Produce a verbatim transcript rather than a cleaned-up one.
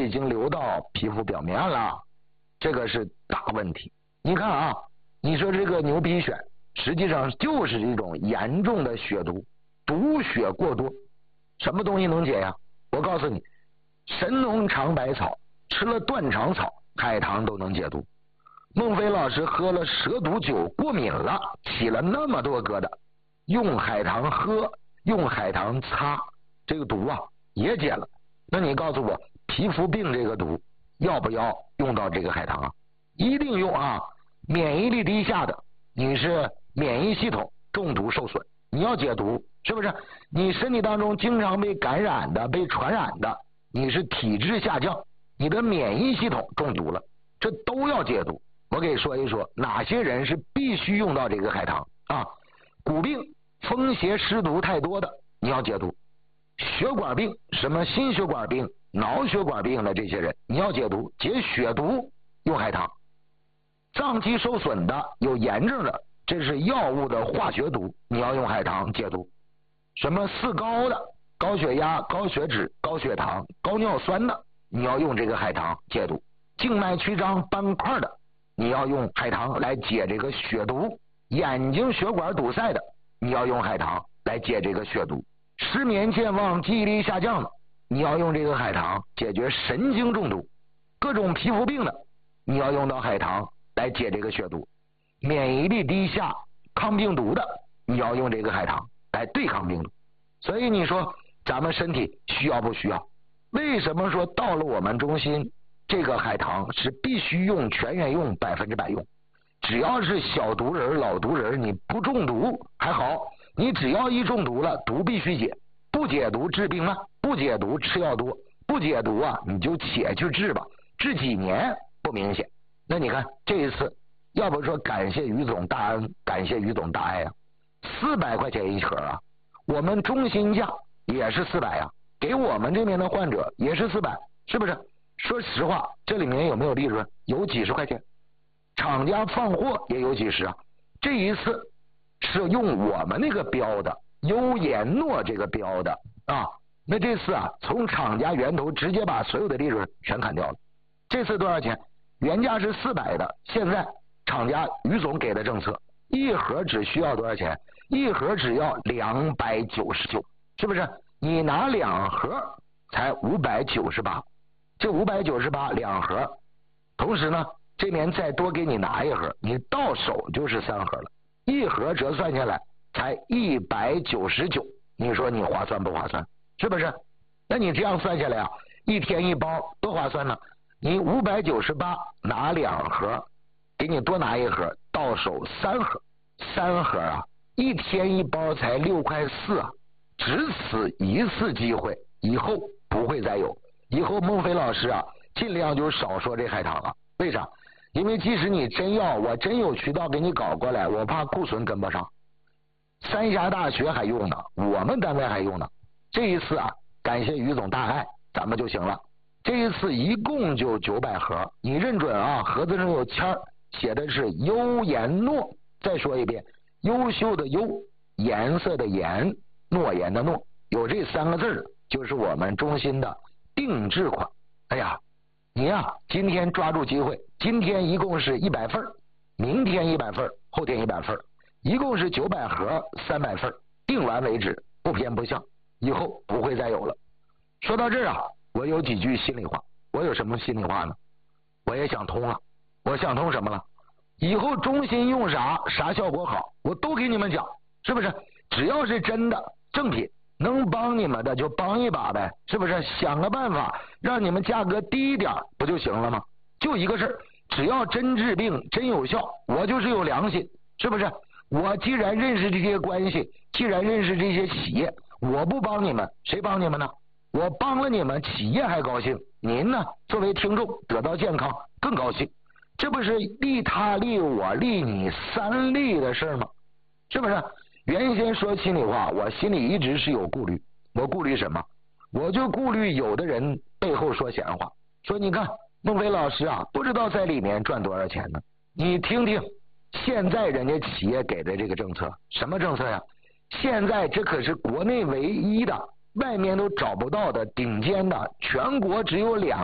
已经流到皮肤表面了，这个是大问题。你看啊，你说这个牛皮癣实际上就是一种严重的血毒，毒血过多，什么东西能解呀？我告诉你，神农尝百草，吃了断肠草、海棠都能解毒。孟非老师喝了蛇毒酒过敏了，起了那么多疙瘩，用海棠喝，用海棠擦，这个毒啊也解了。那你告诉我，皮肤病这个毒要不要用到这个海棠啊？一定用啊！免疫力低下的，你是免疫系统中毒受损，你要解毒，是不是？你身体当中经常被感染的、被传染的，你是体质下降，你的免疫系统中毒了，这都要解毒。我给你说一说哪些人是必须用到这个海棠啊？骨病、风邪湿毒太多的，你要解毒；血管病，什么心血管病、脑血管病的这些人，你要解毒，解血毒用海棠；脏器受损的、有炎症的，这是药物的化学毒，你要用海棠解毒；什么四高的，高血压、高血脂、高血糖、高尿酸的，你要用这个海棠解毒；静脉曲张斑块的，你要用海棠来解这个血毒；眼睛血管堵塞的，你要用海棠来解这个血毒；失眠健忘、记忆力下降的，你要用这个海棠解决神经中毒；各种皮肤病的，你要用到海棠来解这个血毒；免疫力低下、抗病毒的，你要用这个海棠来对抗病毒。所以你说咱们身体需要不需要？为什么说到了我们中心，这个海棠是必须用、全员用、百分之百用？只要是小毒人、老毒人，你不中毒还好，你只要一中毒了，毒必须解，不解毒治病慢，不解毒吃药多，不解毒啊，你就且去治吧，治几年不明显。那你看这一次，要不说感谢于总大恩，感谢于总大爱啊，四百块钱一盒啊，我们中心价也是四百啊，给我们这边的患者也是四百，是不是？说实话，这里面有没有利润？有几十块钱，厂家放货也有几十啊。这一次是用我们那个标的优颜诺这个标的啊，那这次啊，从厂家源头直接把所有的利润全砍掉了。这次多少钱？原价是四百的，现在厂家于总给的政策，一盒只需要多少钱？一盒只要两百九十九，是不是？你拿两盒才五百九十八。这五百九十八两盒，同时呢，这边再多给你拿一盒，你到手就是三盒了，一盒折算下来才一百九十九，你说你划算不划算？是不是？那你这样算下来啊，一天一包多划算呢？你五百九十八拿两盒，给你多拿一盒，到手三盒，三盒啊，一天一包才六块四啊，只此一次机会，以后不会再有。以后孟非老师啊，尽量就少说这海棠了。为啥？因为即使你真要，我真有渠道给你搞过来，我怕库存跟不上。三峡大学还用呢，我们单位还用呢。这一次啊，感谢于总大爱，咱们就行了。这一次一共就九百盒，你认准啊，盒子上有签儿，写的是优颜诺。再说一遍，优秀的优，颜色的颜，诺言的诺，有这三个字就是我们中心的定制款。哎呀，你呀、啊，今天抓住机会，今天一共是一百份，明天一百份，后天一百份，一共是九百盒，三百份，定完为止，不偏不向，以后不会再有了。说到这儿啊，我有几句心里话。我有什么心里话呢？我也想通了。我想通什么了？以后中心用啥啥效果好，我都给你们讲，是不是？只要是真的正品，能帮你们的就帮一把呗，是不是？想个办法让你们价格低一点不就行了吗？就一个事儿，只要真治病真有效，我就是有良心，是不是？我既然认识这些关系，既然认识这些企业，我不帮你们谁帮你们呢？我帮了你们，企业还高兴，您呢作为听众得到健康更高兴，这不是利他利我利你三利的事吗？是不是？原先说心里话，我心里一直是有顾虑。我顾虑什么？我就顾虑有的人背后说闲话，说你看孟非老师啊，不知道在里面赚多少钱呢。你听听现在人家企业给的这个政策，什么政策呀？现在这可是国内唯一的，外面都找不到的顶尖的，全国只有两